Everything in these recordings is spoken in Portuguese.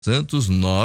Santos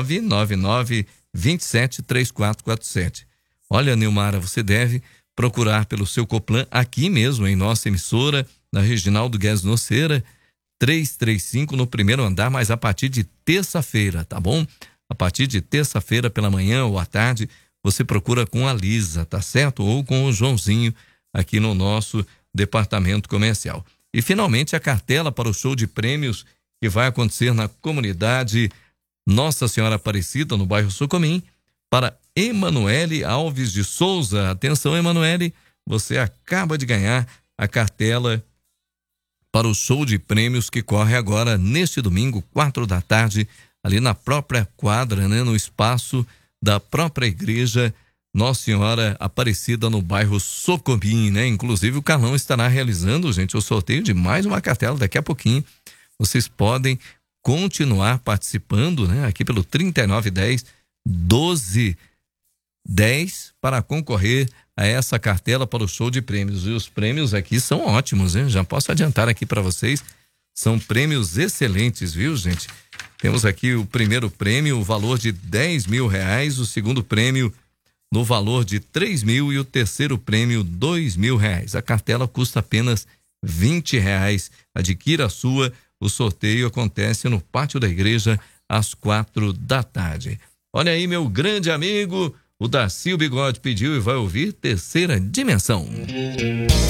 999-273447. Olha, Nilmara, você deve procurar pelo seu Coplan aqui mesmo, em nossa emissora, na Reginaldo Guedes Noceira, 335 no primeiro andar, mas a partir de terça-feira, tá bom? A partir de terça-feira pela manhã ou à tarde, você procura com a Lisa, tá certo? Ou com o Joãozinho aqui no nosso departamento comercial. E finalmente a cartela para o show de prêmios que vai acontecer na comunidade Nossa Senhora Aparecida, no bairro Sucomim, para Emanuele Alves de Souza. Atenção, Emanuele, você acaba de ganhar a cartela para o show de prêmios que corre agora neste domingo, 4 da tarde, ali na própria quadra, né, no espaço da própria igreja Nossa Senhora Aparecida, no bairro Sucomim, né? Inclusive o Carlão estará realizando, gente, o sorteio de mais uma cartela daqui a pouquinho. Vocês podem continuar participando, né, aqui pelo 3910-1210 para concorrer a essa cartela para o show de prêmios. E os prêmios aqui são ótimos, hein? Já posso adiantar aqui para vocês, são prêmios excelentes, viu, gente? Temos aqui o primeiro prêmio, o valor de R$10.000, o segundo prêmio no valor de R$3.000 e o terceiro prêmio R$2.000. A cartela custa apenas R$20. Adquira a sua. O sorteio acontece no pátio da igreja às 4 da tarde. Olha aí, meu grande amigo, o Darcy Bigode pediu e vai ouvir Terceira Dimensão.